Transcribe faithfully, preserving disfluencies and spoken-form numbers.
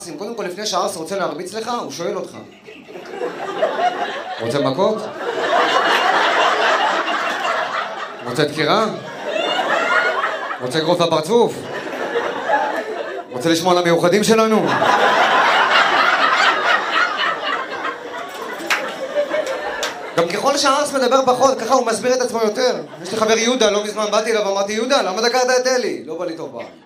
קודם כל, לפני שהארס רוצה להרביץ לך, הוא שואל אותך. רוצה מכות? רוצה דקירה? רוצה אגרוף לפרצוף? רוצה לשמוע על המיוחדים שלנו? גם ככל שהארס מדבר פחות, ככה הוא מסביר את עצמו יותר. יש לי חבר יהודה, לא מזמן באתי אליו ואמרתי, יהודה, למה דקרת את אלי? לא בא לי טוב בה.